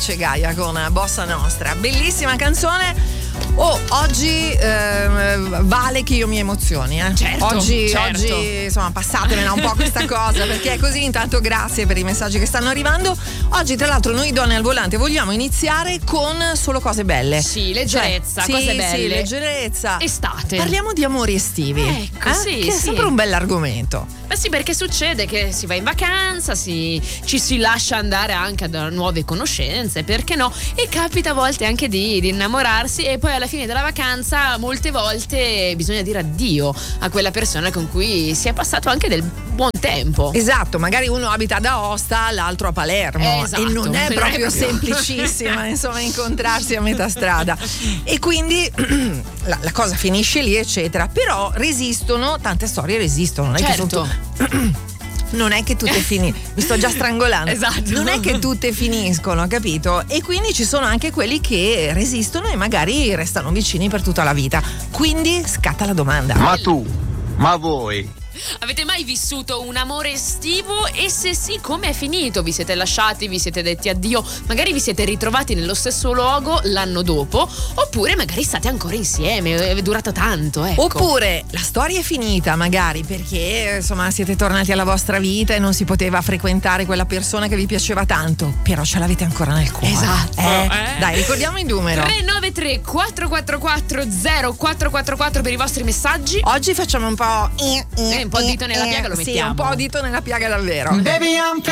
Felice Gaia con Bossa Nostra, bellissima canzone. Oggi vale che io mi emozioni, Certo, oggi insomma passatemela un po' questa cosa, perché è così. Intanto grazie per i messaggi che stanno arrivando. Oggi tra l'altro noi donne al volante vogliamo iniziare con solo cose belle. Sì, leggerezza, cose belle. Sì, leggerezza. Estate. Parliamo di amori estivi. Ecco, sì, che è sempre un bell'argomento. Beh sì, perché succede che si va in vacanza, ci si lascia andare anche a nuove conoscenze, perché no? E capita a volte anche di innamorarsi, e poi alla fine della vacanza molte volte bisogna dire addio a quella persona con cui si è passato anche del buon tempo. Esatto, magari uno abita ad Aosta, l'altro a Palermo, esatto, e non è proprio semplicissima insomma incontrarsi a metà strada, e quindi la cosa finisce lì, eccetera. Però resistono, tante storie resistono, non è certo. Non è che tutte finiscono, mi sto già strangolando. Esatto. Non è che tutte finiscono, capito? E quindi ci sono anche quelli che resistono e magari restano vicini per tutta la vita. Quindi scatta la domanda: ma voi avete mai vissuto un amore estivo? E se sì, come è finito? Vi siete lasciati, vi siete detti addio, magari vi siete ritrovati nello stesso luogo l'anno dopo, oppure magari state ancora insieme, è durato tanto, ecco. Oppure la storia è finita magari perché insomma siete tornati alla vostra vita e non si poteva frequentare quella persona che vi piaceva tanto, però ce l'avete ancora nel cuore. Esatto. Dai, ricordiamo il numero: 393 444 0444 per i vostri messaggi. Oggi facciamo un po' un po' dito nella piaga lo mettiamo. Sì, un po' dito nella piaga davvero. Baby, I'm